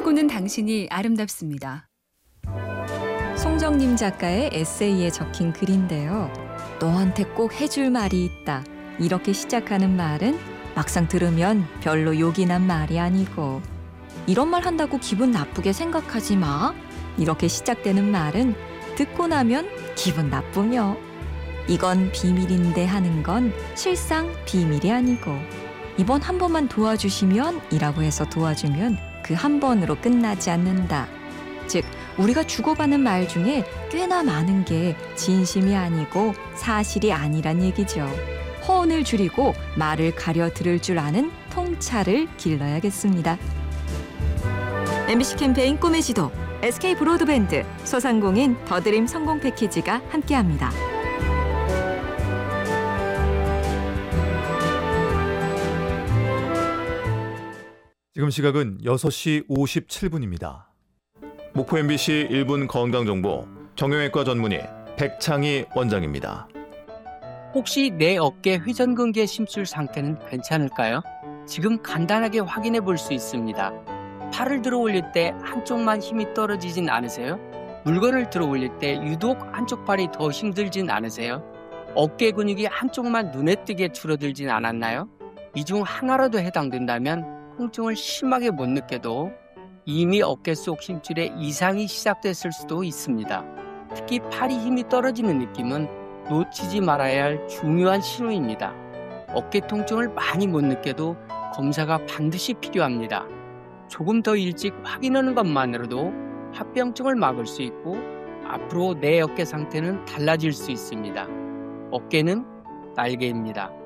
꿈꾸는 당신이 아름답습니다. 송정님 작가의 에세이에 적힌 글인데요. 너한테 꼭 해줄 말이 있다. 이렇게 시작하는 말은 막상 들으면 별로 욕이 난 말이 아니고, 이런 말 한다고 기분 나쁘게 생각하지 마. 이렇게 시작되는 말은 듣고 나면 기분 나쁘며, 이건 비밀인데 하는 건 실상 비밀이 아니고, 이번 한 번만 도와주시면 이라고 해서 도와주면 그 한 번으로 끝나지 않는다. 즉, 우리가 주고받는 말 중에 꽤나 많은 게 진심이 아니고 사실이 아니란 얘기죠. 허언을 줄이고 말을 가려 들을 줄 아는 통찰을 길러야겠습니다. MBC 캠페인 꿈의 지도, SK 브로드밴드, 소상공인 더드림 성공 패키지가 함께합니다. 지금 시각은 6시 57분입니다. 목포 MBC 1분 건강정보 정형외과 전문의 백창희 원장입니다. 혹시 내 어깨 회전근개 심술 상태는 괜찮을까요? 지금 간단하게 확인해 볼 수 있습니다. 팔을 들어 올릴 때 한쪽만 힘이 떨어지진 않으세요? 물건을 들어 올릴 때 유독 한쪽 팔이 더 힘들진 않으세요? 어깨 근육이 한쪽만 눈에 띄게 줄어들진 않았나요? 이 중 하나라도 해당된다면 통증을 심하게 못 느껴도 이미 어깨 속 힘줄에 이상이 시작됐을 수도 있습니다. 특히 팔이 힘이 떨어지는 느낌은 놓치지 말아야 할 중요한 신호입니다. 어깨 통증을 많이 못 느껴도 검사가 반드시 필요합니다. 조금 더 일찍 확인하는 것만으로도 합병증을 막을 수 있고 앞으로 내 어깨 상태는 달라질 수 있습니다. 어깨는 날개입니다.